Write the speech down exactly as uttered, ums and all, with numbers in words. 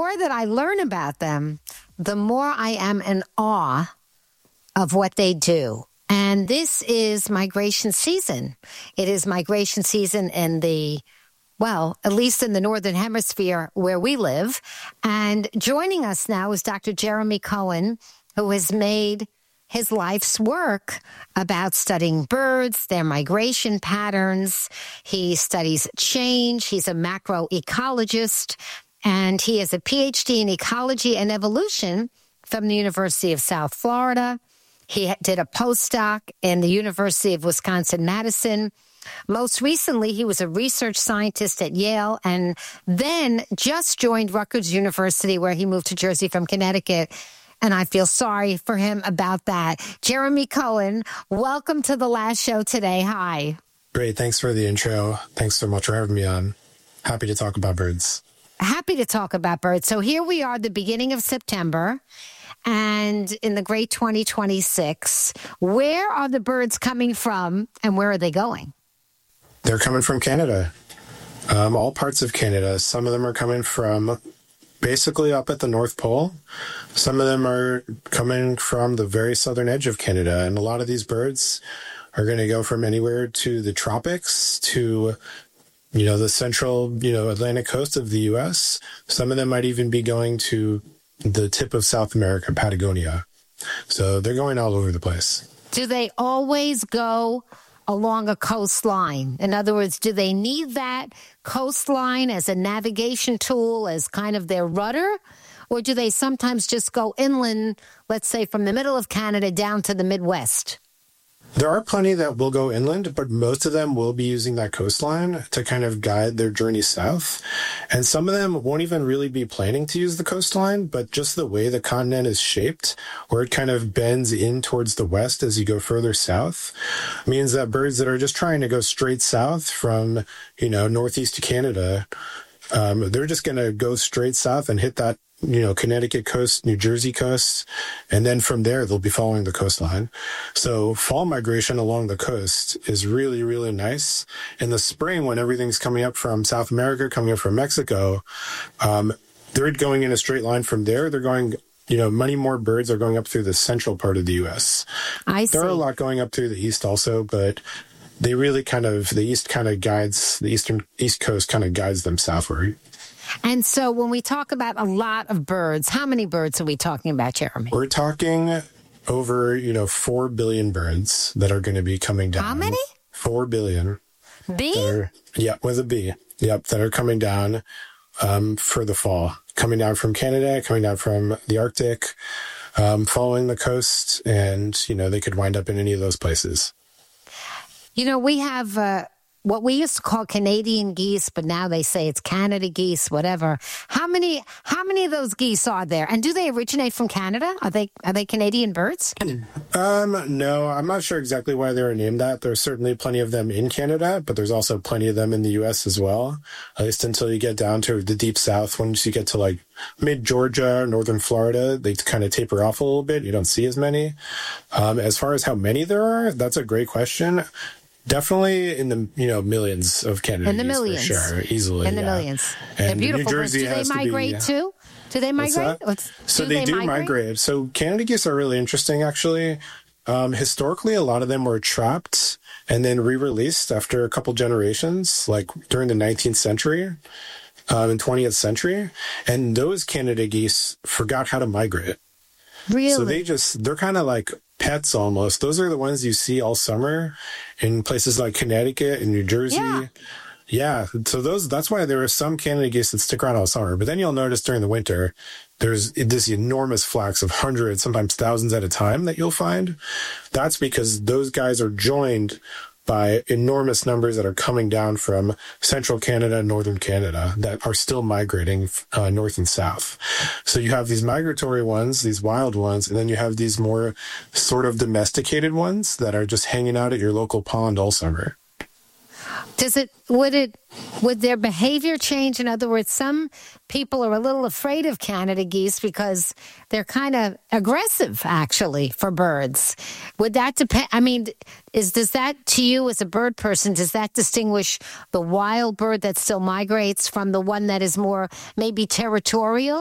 more that I learn about them, the more I am in awe of what they do. And this is migration season. It is migration season in the, well, at least in the Northern Hemisphere where we live. And joining us now is Doctor Jeremy Cohen, who has made his life's work about studying birds, their migration patterns. He studies change. He's a macroecologist, and he has a P H D in ecology and evolution from the University of South Florida. He did a postdoc in the University of Wisconsin-Madison. Most recently, he was a research scientist at Yale and then just joined Rutgers University, where he moved to Jersey from Connecticut. And I feel sorry for him about that. Jeremy Cohen, welcome to the last show today. Hi. Great. Thanks for the intro. Thanks so much for having me on. Happy to talk about birds. Happy to talk about birds. So here we are, the beginning of September, and in the great twenty twenty-six. Where are the birds coming from, and where are they going? They're coming from Canada. Um, all parts of Canada. Some of them are coming from basically up at the North Pole. Some of them are coming from the very southern edge of Canada. And a lot of these birds are going to go from anywhere to the tropics to, you know, the central, you know, Atlantic coast of the U S. Some of them might even be going to the tip of South America, Patagonia. So they're going all over the place. Do they always go along a coastline? In other words, do they need that coastline as a navigation tool, as kind of their rudder? Or do they sometimes just go inland, let's say from the middle of Canada down to the Midwest? There are plenty that will go inland, but most of them will be using that coastline to kind of guide their journey south. And some of them won't even really be planning to use the coastline, but just the way the continent is shaped, where it kind of bends in towards the west as you go further south, means that birds that are just trying to go straight south from, you know, northeast Canada, um, they're just going to go straight south and hit that, you know, Connecticut coast, New Jersey coast, and then from there, they'll be following the coastline. So fall migration along the coast is really, really nice. In the spring, when everything's coming up from South America, coming up from Mexico, um, they're going in a straight line from there. They're going, you know, many more birds are going up through the central part of the U S. I see. There are a lot going up through the east also, but they really kind of, the east kind of guides, the eastern, east coast kind of guides them southward. And so when we talk about a lot of birds, how many birds are we talking about, Jeremy? We're talking over, you know, four billion birds that are going to be coming down. How many? Four billion. B? Are, yeah, with a B. Yep, that are coming down um, for the fall. Coming down from Canada, coming down from the Arctic, um, following the coast, and, you know, they could wind up in any of those places. You know, we have uh, what we used to call Canadian geese, but now they say it's Canada geese, whatever. How many how many of those geese are there? And do they originate from Canada? Are they are they Canadian birds? Um, no, I'm not sure exactly why they were named that. There's certainly plenty of them in Canada, but there's also plenty of them in the U S as well, at least until you get down to the deep south. Once you get to like mid-Georgia, northern Florida, they kind of taper off a little bit. You don't see as many. Um, as far as how many there are, that's a great question. Definitely in the, you know, millions of Canada. In the millions. For sure, easily. In the yeah. millions. And They're beautiful New Jersey birds. Do they migrate be, yeah. too? Do they migrate? So do they, they do migrate? migrate. So Canada geese are really interesting, actually. Um, historically, a lot of them were trapped and then re-released after a couple generations, like during the nineteenth century um, and twentieth century. And those Canada geese forgot how to migrate. Really? So they just, they're kind of like pets almost. Those are the ones you see all summer in places like Connecticut and New Jersey. Yeah. Yeah. So those, that's why there are some Canada geese that stick around all summer. But then you'll notice during the winter, there's this enormous flocks of hundreds, sometimes thousands at a time that you'll find. That's because those guys are joined by enormous numbers that are coming down from central Canada and northern Canada that are still migrating uh, north and south. So you have these migratory ones, these wild ones, and then you have these more sort of domesticated ones that are just hanging out at your local pond all summer. Does it, would it, would their behavior change? In other words, some people are a little afraid of Canada geese because they're kind of aggressive, actually, for birds. Would that depend? I mean, is, does that, to you as a bird person, does that distinguish the wild bird that still migrates from the one that is more maybe territorial?